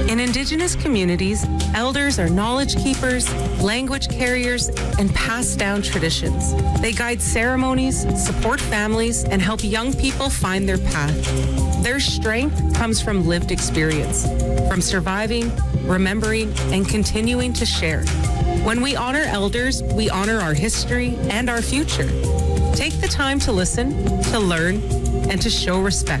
In Indigenous communities, elders are knowledge keepers, language carriers, and pass down traditions. They guide ceremonies, support families, and help young people find their path. Their strength comes from lived experience, from surviving, remembering, and continuing to share. When we honor elders, we honor our history and our future. Take the time to listen, to learn, and to show respect.